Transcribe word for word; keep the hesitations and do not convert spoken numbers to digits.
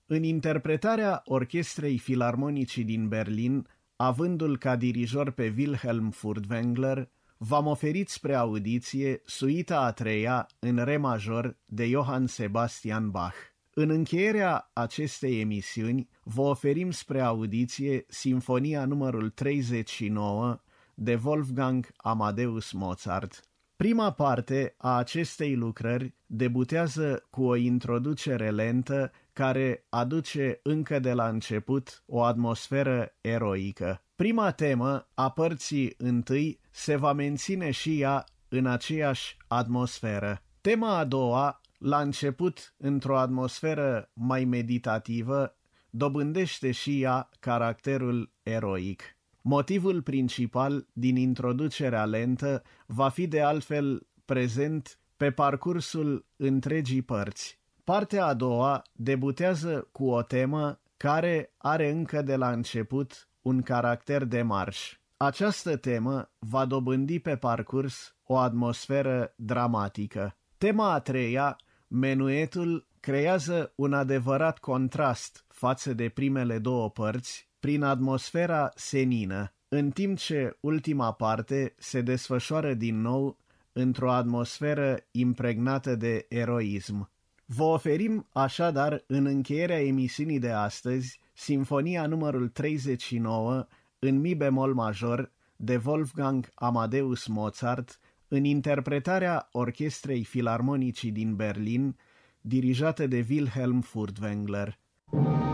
În interpretarea Orchestrei Filarmonicii din Berlin, avându-l ca dirijor pe Wilhelm Furtwängler, v-am oferit spre audiție suita a treia în re major de Johann Sebastian Bach. În încheierea acestei emisiuni vă oferim spre audiție Sinfonia numărul treizeci și nouă de Wolfgang Amadeus Mozart. Prima parte a acestei lucrări debutează cu o introducere lentă care aduce încă de la început o atmosferă eroică. Prima temă a părții întâi se va menține și ea în aceeași atmosferă. Tema a doua, la început într-o atmosferă mai meditativă, dobândește și ea caracterul eroic. Motivul principal din introducerea lentă va fi de altfel prezent pe parcursul întregii părți. Partea a doua debutează cu o temă care are încă de la început un caracter de marș. Această temă va dobândi pe parcurs o atmosferă dramatică. Tema a treia, menuetul, creează un adevărat contrast față de primele două părți prin atmosfera senină, în timp ce ultima parte se desfășoară din nou într-o atmosferă impregnată de eroism. Vă oferim așadar în încheierea emisiunii de astăzi Sinfonia numărul treizeci și nouă în mi bemol major de Wolfgang Amadeus Mozart în interpretarea Orchestrei Filarmonicii din Berlin, dirijată de Wilhelm Furtwängler.